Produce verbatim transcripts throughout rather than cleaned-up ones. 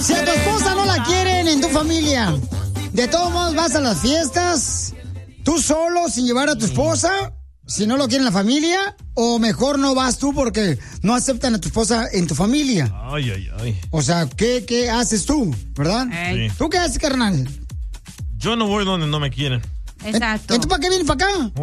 Si a tu esposa no la quieren en tu familia, ¿de todos modos vas a las fiestas tú solo sin llevar a tu esposa? Si no lo quieren la familia, o mejor no vas tú porque no aceptan a tu esposa en tu familia. Ay, ay, ay. O sea, ¿qué, qué haces tú, verdad? Sí. ¿Tú qué haces, carnal? Yo no voy donde no me quieren. Exacto. ¿Entonces para qué vienes para acá?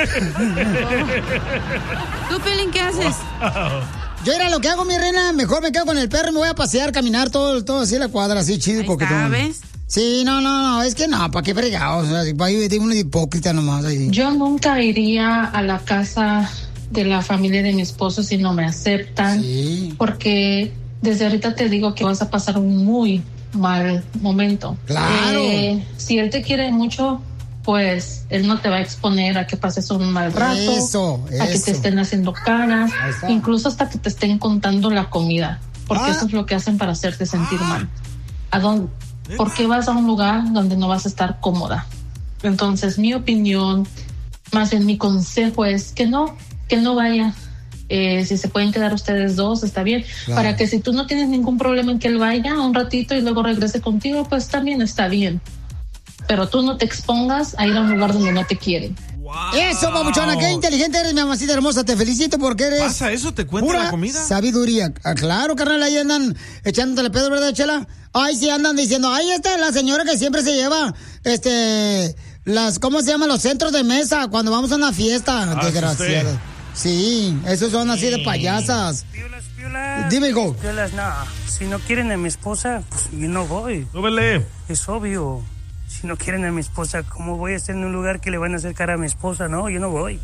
¿Tú, Pelín, qué haces? Yo era lo que hago, mi reina, mejor me quedo con el perro y me voy a pasear, caminar todo, todo así la cuadra, así chido. ¿Sabes? Sí, no, no, no, es que no, ¿para qué fregados? O sea, para ir de uno de hipócrita nomás. Ahí. Yo nunca iría a la casa de la familia de mi esposo si no me aceptan, sí. Porque desde ahorita te digo que vas a pasar un muy mal momento. Claro. Eh, si él te quiere mucho, pues él no te va a exponer a que pases un mal rato, eso, a que eso. te estén haciendo caras, incluso hasta que te estén contando la comida, porque ah. eso es lo que hacen para hacerte sentir ah. mal. ¿A dónde? ¿Por qué vas a un lugar donde no vas a estar cómoda? Entonces, mi opinión, más bien mi consejo es que no, que no vaya. Eh, si se pueden quedar ustedes dos, está bien. Claro. Para que si tú no tienes ningún problema en que él vaya un ratito y luego regrese contigo, pues también está bien. Pero tú no te expongas a ir a un lugar donde no te quieren. Wow. Eso, babuchona, qué inteligente eres, mi mamacita hermosa. Te felicito porque eres. ¿Pasa eso? ¿Te cuenta pura la comida? Sabiduría. Ah, claro, carnal, ahí andan echándote el pedo, ¿verdad, Chela? Ay, sí, andan diciendo, ahí está la señora que siempre se lleva, este, las, ¿cómo se llaman? Los centros de mesa cuando vamos a una fiesta. Ah, desgraciada. Sí, esos son así de payasas. Piolas, piolas. Dime, hijo. Piolas, no. Si no quieren a mi esposa, pues yo no voy. Súbele. Es obvio. Si no quieren a mi esposa, ¿cómo voy a estar en un lugar que le van a acercar a mi esposa? No, yo no voy.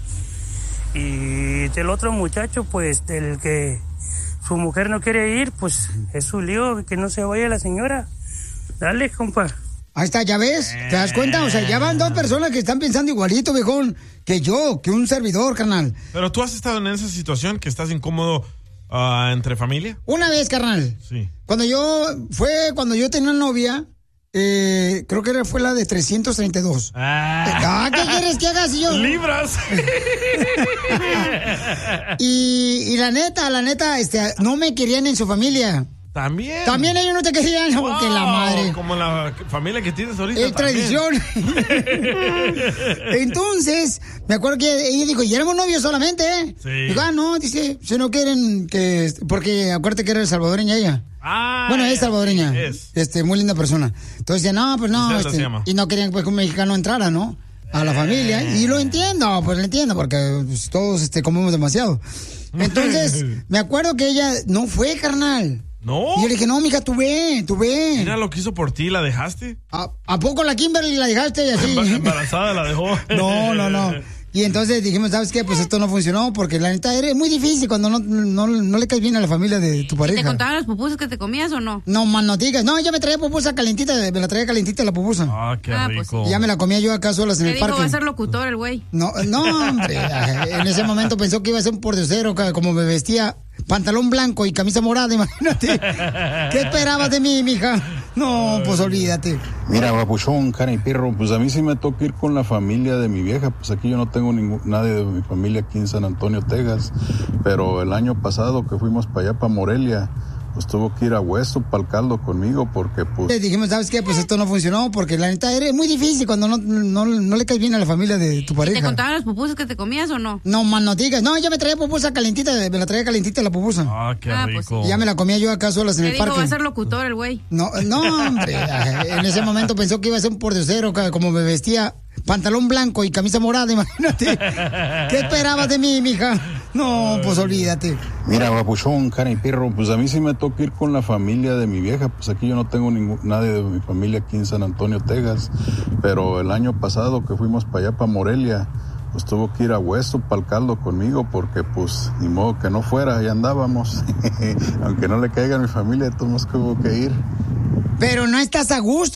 Y del otro muchacho, pues, del que su mujer no quiere ir, pues, es su lío, que no se vaya la señora. Dale, compa. Ahí está, ¿ya ves? ¿Te das cuenta? O sea, ya van dos personas que están pensando igualito, viejón, que yo, que un servidor, carnal. Pero tú has estado en esa situación que estás incómodo uh, entre familia. Una vez, carnal. Sí. Cuando yo, fue cuando yo tenía una novia, eh, creo que fue la de trescientos treinta y dos. Ah, ah ¿qué quieres que haga si yo? Libras. y, y la neta, la neta, este, no me querían en su familia. También. También ellos no te querían, wow, porque la madre. Como la familia que tienes ahorita. Es tradición. Entonces, me acuerdo que ella dijo, y éramos novios solamente, ¿eh? Sí. Digo, ah, no, dice, si no quieren que. Porque acuérdate que era salvadoreña ella. Ah, bueno, es salvadoreña. Es. Este, muy linda persona. Entonces decía, no, pues no. Este, y no querían pues, que un mexicano entrara, ¿no? A la familia. Y lo entiendo, pues lo entiendo, porque pues, todos este, comemos demasiado. Entonces, me acuerdo que ella no fue, carnal. No. Y yo le dije, no, mija, tú ve, tú ve. Mira lo que hizo por ti, ¿la dejaste? ¿A, ¿a poco la Kimberly la dejaste y así? Embarazada la dejó. No, no, no. Y entonces dijimos, ¿sabes qué? Pues esto no funcionó porque la neta era muy difícil cuando no, no, no le caes bien a la familia de tu pareja. ¿Y te contaban las pupusas que te comías o no? No, man, no digas. No, ella me traía pupusa calentita, me la traía calentita la pupusa. Ah, qué ah, rico. Pues, y ya me la comía yo acá solas en el dijo, parque. Va a ser locutor el güey. No, no, hombre. En ese momento pensó que iba a ser un pordiosero, como me vestía. Pantalón blanco y camisa morada, imagínate. ¿Qué esperabas de mí, mija? No, pues olvídate. Mira, babuchón, cara y perro, pues a mí sí me toca ir con la familia de mi vieja. Pues aquí yo no tengo ningún, nadie de mi familia aquí en San Antonio, Texas. Pero el año pasado que fuimos para allá, para Morelia, pues tuvo que ir a Hueso, para el caldo conmigo, porque pues... Le dijimos, ¿sabes qué? Pues esto no funcionó, porque la neta era muy difícil cuando no, no, no le caes bien a la familia de tu pareja. ¿Y te contaban las pupusas que te comías o no? No, man, no digas. No, ella me traía pupusa calentita, me la traía calentita la pupusa. Ah, qué ah, rico. Pues, y ya me la comía yo acá solas en le el dijo, parque. Va a ser locutor el güey. No, no, hombre. En ese momento pensó que iba a ser un pordiosero, como me vestía. Pantalón blanco y camisa morada, imagínate. ¿Qué esperabas de mí, mija? No, pues olvídate. Mira, babuchón, cara y perro, pues a mí sí me toca ir con la familia de mi vieja. Pues aquí yo no tengo ningún, nadie de mi familia aquí en San Antonio, Texas. Pero el año pasado que fuimos para allá, para Morelia, pues tuvo que ir a Hueso, para el caldo conmigo, porque pues ni modo que no fuera, ahí andábamos. Aunque no le caiga a mi familia, tuvimos que ir. Pero no estás a gusto.